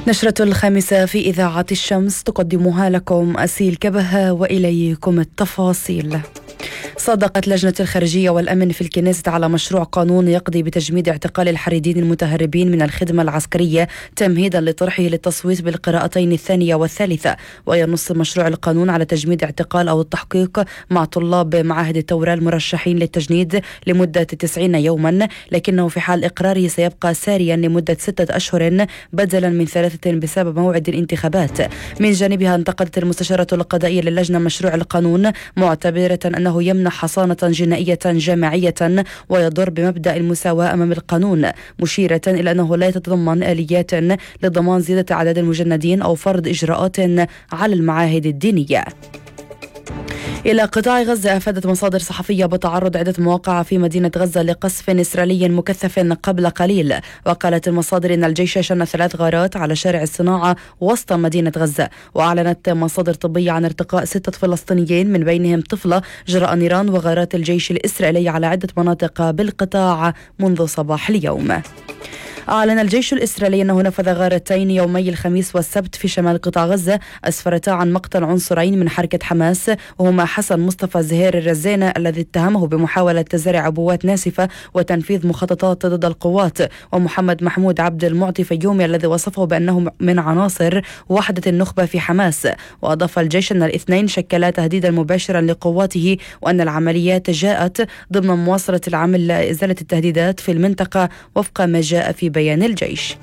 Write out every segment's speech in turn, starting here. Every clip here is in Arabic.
نشرة الخامسة في إذاعة الشمس تقدمها لكم أسيل كبهة، وإليكم التفاصيل. صادقت لجنة الخارجية والأمن في الكنيست على مشروع قانون يقضي بتجميد اعتقال الحريدين المتهربين من الخدمة العسكرية تمهيدا لطرحه للتصويت بالقراءتين الثانية والثالثة. وينص مشروع القانون على تجميد اعتقال أو التحقيق مع طلاب معاهد التوراة المرشحين للتجنيد لمدة 90 يوما، لكنه في حال إقراره سيبقى ساريا لمدة 6 أشهر بدلا من 3 بسبب موعد الانتخابات. من جانبها انتقدت المستشارة القضائية للجنة مشروع القانون معتبرة أنه يمنح حصانة جنائية جماعية ويضر بمبدأ المساواة أمام القانون، مشيرة إلى أنه لا يتضمن آليات لضمان زيادة أعداد المجندين أو فرض إجراءات على المعاهد الدينية. إلى قطاع غزة، أفادت مصادر صحفية بتعرض عدة مواقع في مدينة غزة لقصف إسرائيلي مكثف قبل قليل. وقالت المصادر إن الجيش شن 3 غارات على شارع الصناعة وسط مدينة غزة. وأعلنت مصادر طبية عن ارتقاء 6 فلسطينيين من بينهم طفلة جراء نيران وغارات الجيش الإسرائيلي على عدة مناطق بالقطاع منذ صباح اليوم. أعلن الجيش الإسرائيلي أنه نفذ غارتين يومي الخميس والسبت في شمال قطاع غزة أسفرتا عن مقتل عنصرين من حركة حماس، وهما حسن مصطفى زهير الرزانة الذي اتهمه بمحاولة تزرع عبوات ناسفة وتنفيذ مخططات ضد القوات، ومحمد محمود عبد المعطي فيومي الذي وصفه بأنه من عناصر وحدة النخبة في حماس. وأضاف الجيش أن الاثنين شكلا تهديدا مباشرا لقواته، وأن العمليات جاءت ضمن مواصلة العمل لإزالة التهديدات في المنطقة وفق ما جاء في بيان الجيش.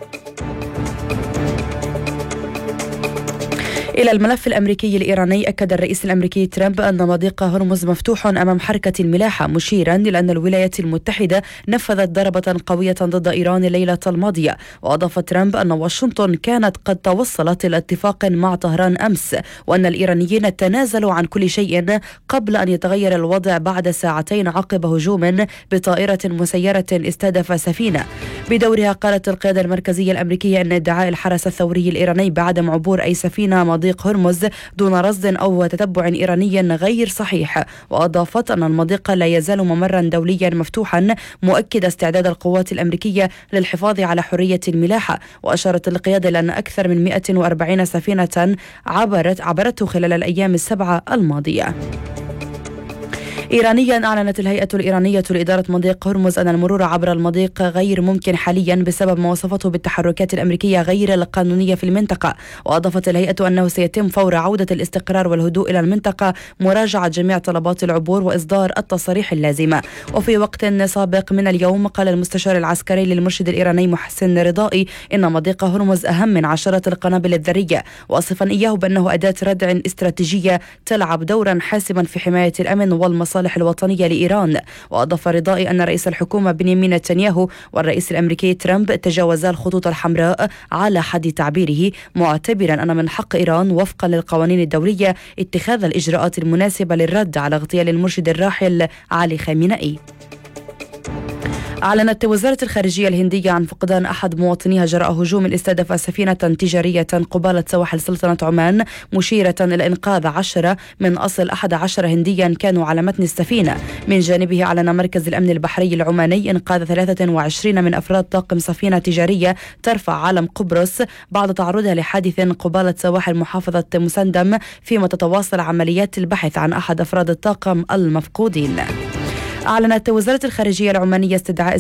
إلى الملف الأمريكي الإيراني، أكد الرئيس الأمريكي ترامب أن مضيق هرمز مفتوح أمام حركة الملاحة، مشيرا إلى أن الولايات المتحدة نفذت ضربة قوية ضد إيران الليلة الماضية. وأضاف ترامب أن واشنطن كانت قد توصلت إلى اتفاق مع طهران أمس، وأن الإيرانيين تنازلوا عن كل شيء قبل أن يتغير الوضع بعد ساعتين عقب هجوم بطائرة مسيرة استهدف سفينة. بدورها قالت القيادة المركزية الأمريكية أن ادعاء الحرس الثوري الإيراني بعدم عبور أي سفينة مضيق هرمز دون رصد أو تتبع إيراني غير صحيح. وأضافت أن المضيق لا يزال ممرا دوليا مفتوحا، مؤكدة استعداد القوات الأمريكية للحفاظ على حرية الملاحة. وأشارت القيادة إلى أن أكثر من 140 سفينة عبرته خلال الأيام ال7 الماضية. إيرانيا، أعلنت الهيئة الإيرانية لإدارة مضيق هرمز أن المرور عبر المضيق غير ممكن حاليا بسبب ما وصفته بالتحركات الأمريكية غير القانونية في المنطقة. وأضافت الهيئة أنه سيتم فور عودة الاستقرار والهدوء إلى المنطقة مراجعة جميع طلبات العبور وإصدار التصاريح اللازمة. وفي وقت سابق من اليوم، قال المستشار العسكري للمرشد الإيراني محسن رضائي إن مضيق هرمز أهم من عشرات القنابل الذرية، واصفا إياه بأنه أداة ردع استراتيجية تلعب دورا حاسما في حماية الأمن والمصالح الوطنية لإيران. وأضاف رضائي أن رئيس الحكومة بنيامين نتنياهو والرئيس الأمريكي ترامب تجاوزا الخطوط الحمراء على حد تعبيره، معتبرا أن من حق إيران وفقا للقوانين الدولية اتخاذ الإجراءات المناسبة للرد على اغتيال المرشد الراحل علي خامنئي. أعلنت وزارة الخارجية الهندية عن فقدان أحد مواطنيها جراء هجوم استهدف سفينة تجارية قبالة سواحل سلطنة عمان، مشيرة إلى إنقاذ 10 من أصل 11 هنديا كانوا على متن السفينة. من جانبه أعلن مركز الأمن البحري العماني إنقاذ 23 من أفراد طاقم سفينة تجارية ترفع علم قبرص بعد تعرضها لحادث قبالة سواحل محافظة مسندم، فيما تتواصل عمليات البحث عن أحد أفراد الطاقم المفقودين. أعلنت وزارة الخارجية العمانية استدعاء